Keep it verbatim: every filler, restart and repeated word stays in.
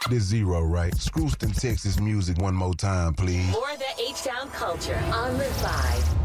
This Zero, right? Scrooston, Texas music one more time, please. More of the H-Town culture on the Vibe.